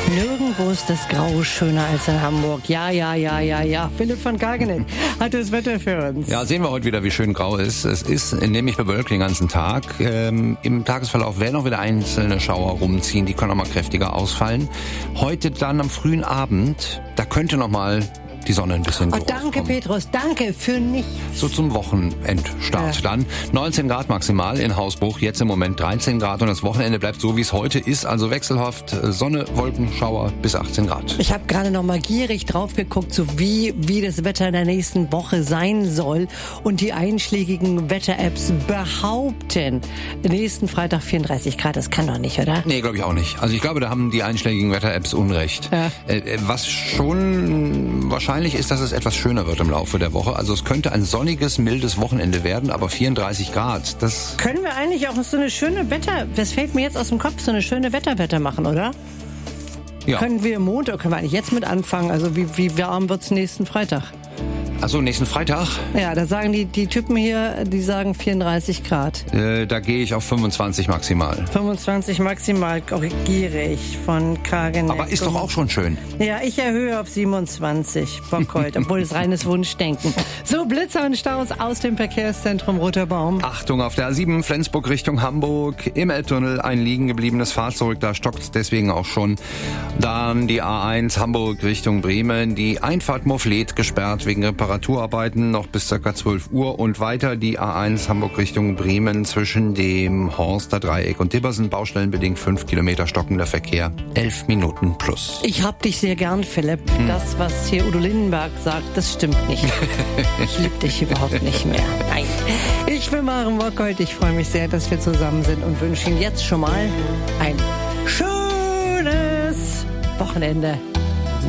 Nirgendwo ist das Grau schöner als in Hamburg. Ja. Philipp von Kagenet hat das Wetter für uns. Ja, sehen wir heute wieder, wie schön grau ist. Es ist nämlich bewölkt den ganzen Tag. Im Tagesverlauf werden auch wieder einzelne Schauer rumziehen. Die können auch mal kräftiger ausfallen. Heute dann am frühen Abend, da könnte noch mal die Sonne ein bisschen so danke, rauskommen. Petrus, danke für nichts. So zum Wochenendstart. Ja. Dann 19 Grad maximal in Hausbruch, jetzt im Moment 13 Grad und das Wochenende bleibt so, wie es heute ist, also wechselhaft Sonne, Wolken, Schauer bis 18 Grad. Ich habe gerade noch mal gierig drauf geguckt, so wie das Wetter in der nächsten Woche sein soll. Und die einschlägigen Wetter-Apps behaupten, nächsten Freitag 34 Grad. Das kann doch nicht, oder? Nee, glaube ich auch nicht. Also ich glaube, da haben die einschlägigen Wetter-Apps Unrecht. Ja. Was schon wahrscheinlich ist, dass es etwas schöner wird im Laufe der Woche. Also es könnte ein sonniges, mildes Wochenende werden, aber 34 Grad, das... Können wir eigentlich auch so eine schöne das fällt mir jetzt aus dem Kopf, so eine schöne Wetter machen, oder? Ja. Können wir eigentlich jetzt mit anfangen? Also wie warm wird's nächsten Freitag? Also nächsten Freitag? Ja, da sagen die Typen hier, die sagen 34 Grad. Da gehe ich auf 25 maximal. 25 maximal korrigiere ich von Kagenet. Aber ist doch auch schon schön. Ja, ich erhöhe auf 27 Bockhold, obwohl es reines Wunschdenken. So, Blitzer und Staus aus dem Verkehrszentrum Roter Baum. Achtung, auf der A7 Flensburg Richtung Hamburg. Im Elbtunnel ein liegen gebliebenes Fahrzeug, da stockt es deswegen auch schon. Dann die A1 Hamburg Richtung Bremen. Die Einfahrt Mofflet gesperrt wegen Reparaturarbeiten noch bis ca. 12 Uhr und weiter die A1 Hamburg Richtung Bremen zwischen dem Horster Dreieck und Dibbersen baustellenbedingt 5 Kilometer stockender Verkehr, 11 Minuten plus. Ich hab dich sehr gern, Philipp. Das, was hier Udo Lindenberg sagt, das stimmt nicht. Ich lieb dich überhaupt nicht mehr. Nein. Ich bin Maren Bockhold. Ich freue mich sehr, dass wir zusammen sind und wünsche Ihnen jetzt schon mal ein schönes Wochenende.